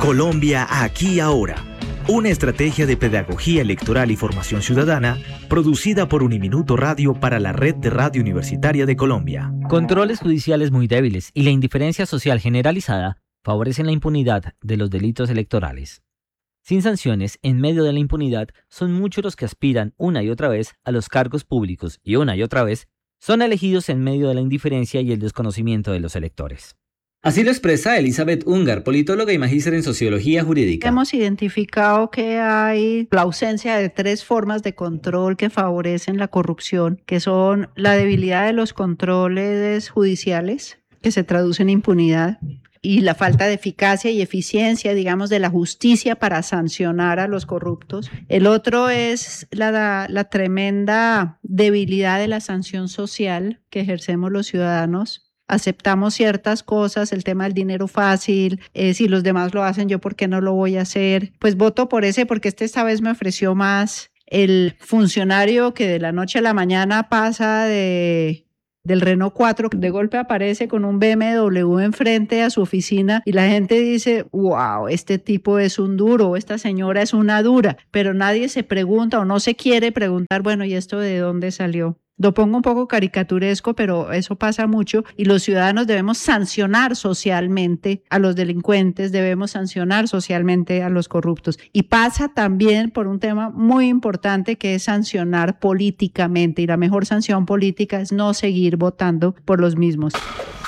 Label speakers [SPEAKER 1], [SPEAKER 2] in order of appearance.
[SPEAKER 1] Colombia aquí y ahora. Una estrategia de pedagogía electoral y formación ciudadana producida por Uniminuto Radio para la Red de Radio Universitaria de Colombia.
[SPEAKER 2] Controles judiciales muy débiles y la indiferencia social generalizada favorecen la impunidad de los delitos electorales. Sin sanciones, en medio de la impunidad, son muchos los que aspiran una y otra vez a los cargos públicos y una y otra vez son elegidos en medio de la indiferencia y el desconocimiento de los electores.
[SPEAKER 3] Así lo expresa Elizabeth Ungar, politóloga y magíster en sociología jurídica.
[SPEAKER 4] Hemos identificado que hay la ausencia de 3 formas de control que favorecen la corrupción, que son la debilidad de los controles judiciales, que se traduce en impunidad, y la falta de eficacia y eficiencia, digamos, de la justicia para sancionar a los corruptos. El otro es la tremenda debilidad de la sanción social que ejercemos los ciudadanos. Aceptamos ciertas cosas, el tema del dinero fácil, si los demás lo hacen, yo por qué no lo voy a hacer. Pues voto por ese porque esta vez me ofreció más el funcionario que de la noche a la mañana pasa del Renault 4, de golpe aparece con un BMW enfrente a su oficina y la gente dice, wow, este tipo es un duro, esta señora es una dura, pero nadie se pregunta o no se quiere preguntar, bueno, ¿y esto de dónde salió? Lo pongo un poco caricaturesco, pero eso pasa mucho y los ciudadanos debemos sancionar socialmente a los delincuentes, debemos sancionar socialmente a los corruptos. Y pasa también por un tema muy importante que es sancionar políticamente y la mejor sanción política es no seguir votando por los mismos.